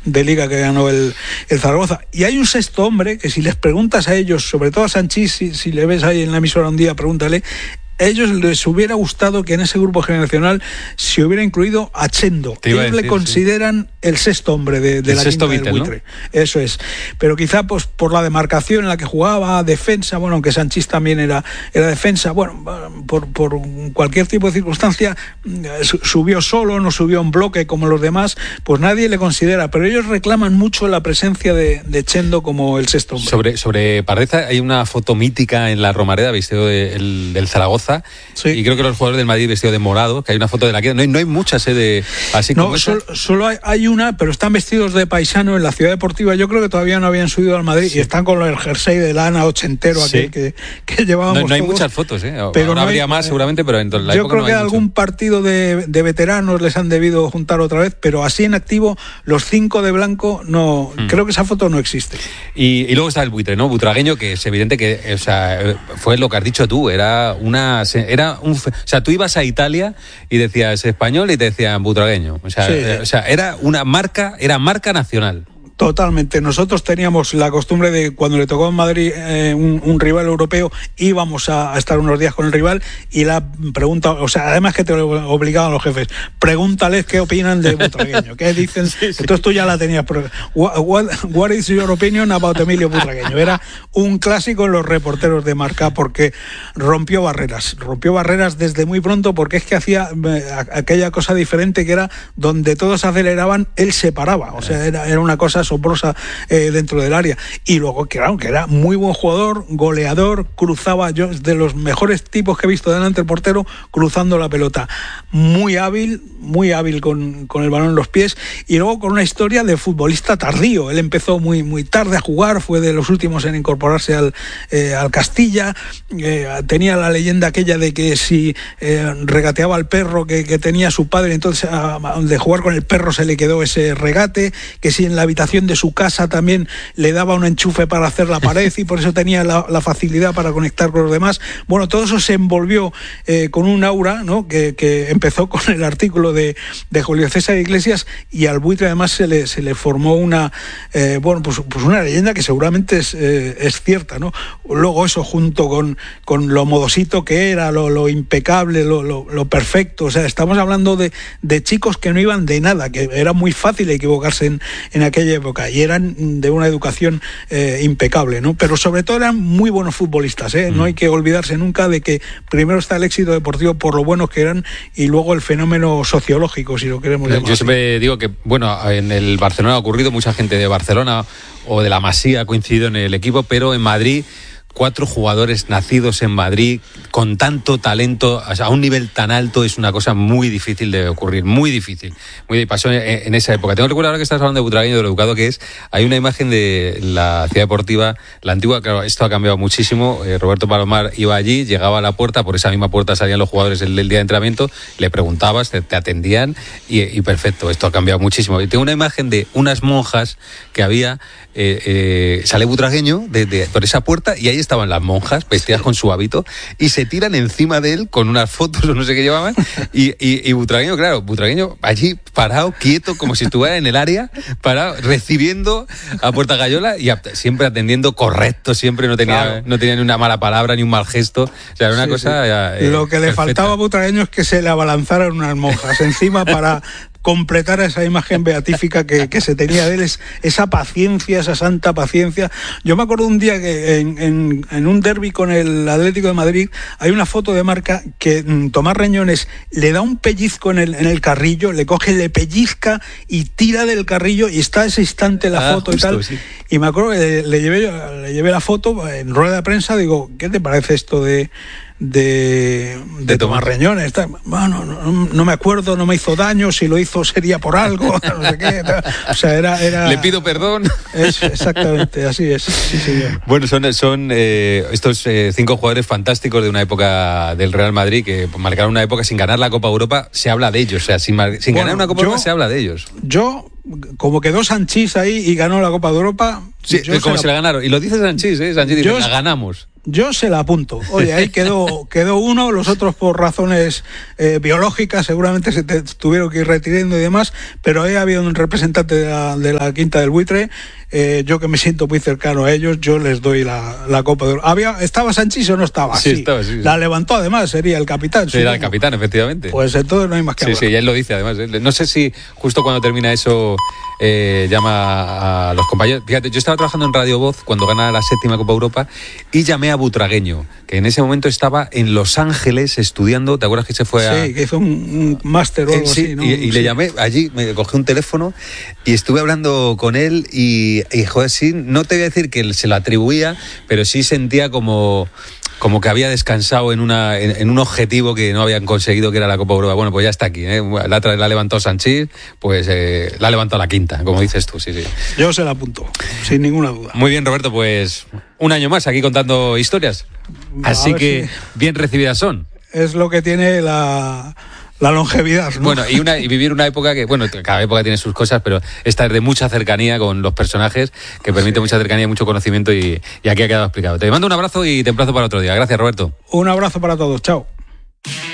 de Liga que ganó el Zaragoza. Y hay un sexto hombre que si les preguntas a ellos, sobre todo a Sanchís, si le ves ahí en la emisora un día, pregúntale. A ellos les hubiera gustado que en ese grupo generacional se hubiera incluido a Chendo. Ellos le consideran el sexto hombre de la quinta del Buitre, ¿no? Eso es. Pero quizá pues por la demarcación en la que jugaba, defensa, bueno, aunque Sanchís también era defensa, bueno, por cualquier tipo de circunstancia, subió solo, no subió en bloque como los demás, pues nadie le considera. Pero ellos reclaman mucho la presencia de Chendo como el sexto hombre. Sobre Pardeza hay una foto mítica en la Romareda vestido del Zaragoza. Sí. Y creo que los jugadores del Madrid vestidos de morado, que hay una foto de la que no hay muchas así como solo hay una, pero están vestidos de paisano en la Ciudad Deportiva. Yo creo que todavía no habían subido al Madrid, sí. Y están con el jersey de lana ochentero, sí. aquel que llevábamos. No hay muchas fotos, pero no habría más seguramente, pero en la yo época creo que algún mucho. Partido de veteranos les han debido juntar otra vez, pero así en activo los 5 de blanco no, creo que esa foto no existe. Y luego está el Buitre, ¿no? Butragueño, que es evidente que, o sea, fue lo que has dicho tú, o sea, tú ibas a Italia y decías español y te decían butragueño. O sea, era marca nacional. Totalmente. Nosotros teníamos la costumbre de cuando le tocó en Madrid un rival europeo, íbamos a estar unos días con el rival y la pregunta, o sea, además que te lo obligaban los jefes, pregúntales qué opinan de Butragueño, qué dicen. Sí. Entonces tú ya la tenías. What is your opinion about Emilio Butragueño? Era un clásico en los reporteros de Marca porque rompió barreras desde muy pronto, porque es que hacía aquella cosa diferente que era donde todos aceleraban, él se paraba. O sea, era una cosa asombrosa dentro del área. Y luego, claro, que era muy buen jugador, goleador, cruzaba, yo de los mejores tipos que he visto delante del portero, cruzando la pelota. Muy hábil con el balón en los pies, y luego con una historia de futbolista tardío. Él empezó muy tarde a jugar, fue de los últimos en incorporarse al Castilla. Tenía la leyenda aquella de que si regateaba al perro que tenía su padre, entonces de jugar con el perro se le quedó ese regate, que si en la habitación de su casa también le daba un enchufe para hacer la pared y por eso tenía la facilidad para conectar con los demás. Bueno, todo eso se envolvió con un aura, ¿no? que empezó con el artículo de Julio César Iglesias, y al Buitre además se le formó una una leyenda que seguramente es cierta, ¿no? Luego eso junto con lo modosito que era, lo impecable, lo perfecto. O sea, estamos hablando de chicos que no iban de nada, que era muy fácil equivocarse en aquella época, y eran de una educación impecable, ¿no? Pero sobre todo eran muy buenos futbolistas, ¿eh? No hay que olvidarse nunca de que primero está el éxito deportivo por lo buenos que eran, y luego el fenómeno sociológico, si lo queremos llamar. Yo siempre digo que, bueno, en el Barcelona ha ocurrido, mucha gente de Barcelona o de la Masía ha coincidido en el equipo, pero en Madrid 4 jugadores nacidos en Madrid con tanto talento, o sea, a un nivel tan alto, es una cosa muy difícil de ocurrir, muy difícil. Pasó en esa época. Tengo que recordar, ahora que estás hablando de Butragueño, de lo educado que es, hay una imagen de la Ciudad Deportiva, la antigua, claro, esto ha cambiado muchísimo. Roberto Palomar iba allí, llegaba a la puerta, por esa misma puerta salían los jugadores el día de entrenamiento, le preguntabas, te atendían y perfecto, esto ha cambiado muchísimo. Y tengo una imagen de unas monjas que había, sale Butragueño por esa puerta y ahí estaban las monjas vestidas con su hábito y se tiran encima de él con unas fotos o no sé qué llevaban y Butragueño, claro, allí parado, quieto, como si estuviera en el área, parado, recibiendo a Puerta Gallola y siempre atendiendo correcto, siempre no tenía ni una mala palabra ni un mal gesto, o sea, era una cosa lo que le perfecta. faltaba a Butragueño es que se le abalanzaran unas monjas encima para completar esa imagen beatífica que se tenía de él, esa paciencia, esa santa paciencia. Yo me acuerdo un día que en un derbi con el Atlético de Madrid hay una foto de Marca que Tomás Reñones le da un pellizco en el carrillo, le coge, le pellizca y tira del carrillo, y está ese instante la foto justo, y tal. Sí. Y me acuerdo que le llevé la foto en rueda de prensa, digo, ¿qué te parece esto de Tomás Reñones? Bueno, no me acuerdo, no me hizo daño, si lo hizo sería por algo, no sé qué. O sea, era le pido perdón. Exactamente, así es. Sí, señor. Bueno, son estos 5 jugadores fantásticos de una época del Real Madrid que marcaron una época sin ganar la Copa Europa. Se habla de ellos, o sea, sin ganar una Copa Europa se habla de ellos. Como quedó Sanchís ahí y ganó la Copa de Europa. Sí, como se la ganaron. Y lo dice Sanchís, Sanchís dice, la ganamos. Yo se la apunto. Oye, ahí quedó uno, los otros por razones biológicas seguramente se tuvieron que ir retirando y demás, pero ahí había un representante de la Quinta del Buitre. Yo que me siento muy cercano a ellos, yo les doy la Copa de Oro. ¿Estaba Sanchís o no estaba? Sí, estaba, sí. La levantó además, sería el capitán. Sí, era el capitán, efectivamente. Pues entonces no hay más que hablar. Sí, ya él lo dice además. No sé si justo cuando termina eso llama a los compañeros. Fíjate, yo estaba trabajando en Radio Voz cuando gana la 7ª Copa Europa y llamé a Butragueño, que en ese momento estaba en Los Ángeles estudiando. ¿Te acuerdas que se fue Sí, que hizo un máster o algo así, ¿no? Y le llamé allí, me cogí un teléfono y estuve hablando con él y joder, sí, no te voy a decir que se lo atribuía, pero sí sentía como que había descansado en un objetivo que no habían conseguido, que era la Copa Europa. Bueno, pues ya está aquí, ¿eh? La levantó Sanchís, pues la ha levantado la quinta, como dices tú, sí. Yo se la apunto, sin ninguna duda. Muy bien, Roberto, pues un año más aquí contando historias. Así que sí. Bien recibidas son. Es lo que tiene la longevidad, ¿no? Bueno, y vivir una época que, bueno, cada época tiene sus cosas, pero esta es de mucha cercanía con los personajes, que permite mucha cercanía y mucho conocimiento, y aquí ha quedado explicado. Te mando un abrazo y te emplazo para otro día. Gracias, Roberto. Un abrazo para todos, chao.